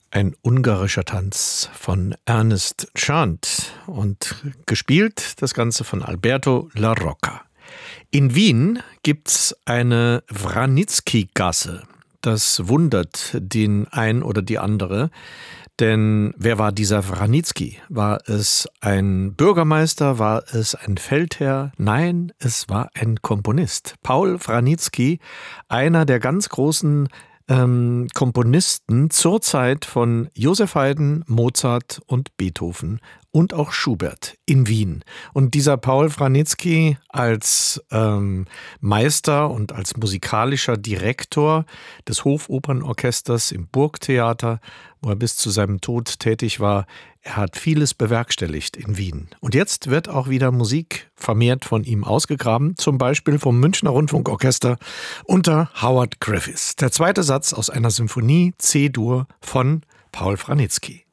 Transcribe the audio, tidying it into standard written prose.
Ein ungarischer Tanz von Ernest Chant und gespielt das Ganze von Alberto La Rocca. In Wien gibt's eine Wranitzky-Gasse. Das wundert den ein oder die andere. Denn wer war dieser Wranitzky? War es ein Bürgermeister? War es ein Feldherr? Nein, es war ein Komponist. Paul Wranitzky, einer der ganz großen Komponisten zur Zeit von Joseph Haydn, Mozart und Beethoven und auch Schubert in Wien. Und dieser Paul Wranitzky als Meister und als musikalischer Direktor des Hofopernorchesters im Burgtheater, wo er bis zu seinem Tod tätig war, er hat vieles bewerkstelligt in Wien. Und jetzt wird auch wieder Musik vermehrt von ihm ausgegraben, zum Beispiel vom Münchner Rundfunkorchester unter Howard Griffiths. Der zweite Satz aus einer Symphonie C-Dur von Paul Wranitzky.